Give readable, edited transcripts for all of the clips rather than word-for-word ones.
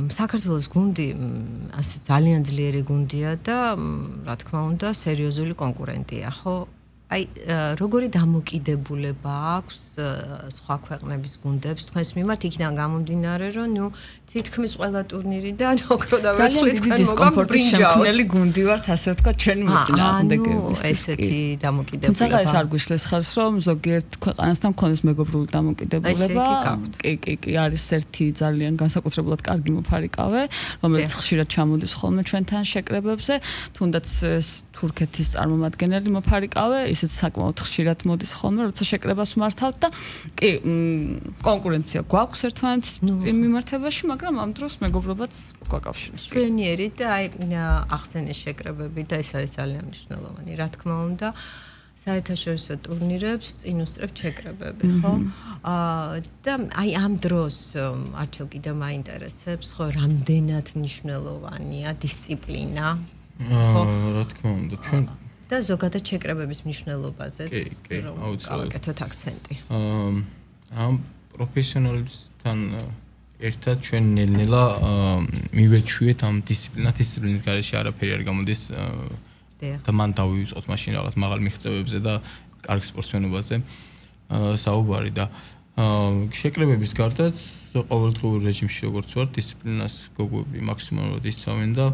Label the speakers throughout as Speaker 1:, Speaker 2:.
Speaker 1: საქართველოს გუნდი ასე ძალიან ძლიერი გუნდია და რა თქმა უნდა სერიოზული კონკურენტია, ხო? აი როგორი დამოკიდებულება აქვს სხვა ქვეყნების გუნდებს თქვენს მიმართ იქიდან გამომდინარე, რომ ნუ თითქმის ყველა ტურნირიდან ოქრო და ვერცხლი თქვენ მოგაბრინჯაოთ.
Speaker 2: გუნდი ვართ, ასე ვთქვათ, ჩვენი მოწინააღმდეგეების.
Speaker 1: ესეთი დამოკიდებულება.
Speaker 2: თუმცა ეს არ გვიშლის ხალხს, რომ ზოგიერთ ქვეყანასთან მქონდეს მეგობრული დამოკიდებულება. კი, არის ერთი ძალიან განსაკუთრებულად კარგი მოფარიკავე, რომელიც ხშირად ჩამოდის ხოლმე ჩვენთან შეკრებებზე, თუნდაც თურქეთის წარმომადგენელი მოფარიკავე, ისიც საკმაოდ ხშირად მოდის ხოლმე, როცა შეკრებას მართავთ და კი, კონკურენცია გვაქვს ერთმანეთის მიმართებაში, მაგრამ ამ დროს მეგობრობაც გვაკავშირებს.
Speaker 1: მშვენიერი და აი ახსენეს შეკრებები და ეს არის ძალიან მნიშვნელოვანი. რა თქმა უნდა, საერთაშორისო ტურნირებს წინ უსწრებთ შეკრებები, ხო? და აი ამ დროს არჩილ კიდევ მაინტერესებს, ხო, რამდენად მნიშვნელოვანია დისციპლინა.
Speaker 3: რა თქმა უნდა, ჩვენ
Speaker 1: და ზოგადად შეკრებების მნიშვნელობაზეც გავაკეთოთ აქცენტი.
Speaker 3: ამ პროფესიონალისთან ერთად ჩვენ ნელ-ნელა მივეჩვიეთ ამ დისციპლინის გარეშე არაფერი არ გამოდის და მან დავივიწყოთ მაშინ რაღაც მაღალ მიღწევებზე და კარგ სპორტსმენობაზე საუბარი და შეკრებების გარდაც ყოველდღიურ რეჟიმში როგორც ვარ დისციპლინას გოგოები მაქსიმალურად ისწავლენ და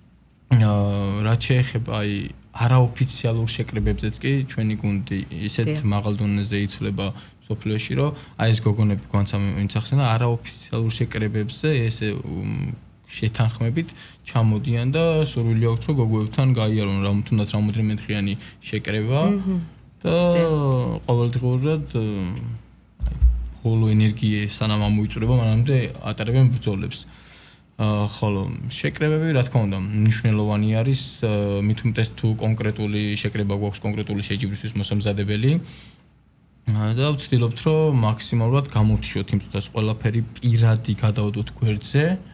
Speaker 3: რაც შეეხება აი არაოფიციალურ შეკრებებზეც კი ჩვენი გუნდი ისეთ მაღალ დონეზე ითვლება სოფლიოში რომ აი ეს გოგონები გვანცამინახსენ და არაოფიციალურ შეკრებებზე ესე შეთანხმებით ჩამოდიან და სურვილი აქვს რომ გოგოებთან გაიარონ თუნდაც რამოდენიმე დღიანი შეკრება და ყოველდღიურად ხოლო ენერგია სანამ ამოიწურება მანამდე ატარებენ ბრძოლებს. ხოლო შეკრებები რა თქმა უნდა მნიშვნელოვანი არის მით უმეტეს თუ კონკრეტული შეკრება გვაქვს კონკრეტული შეჯიბრისთვის მოსამზადებელი და ვცდილობთ რომ მაქსიმალურად გამოვთიშოთ იმ წუთას ყველაფერი პირადი გადავდოთ გვერდზე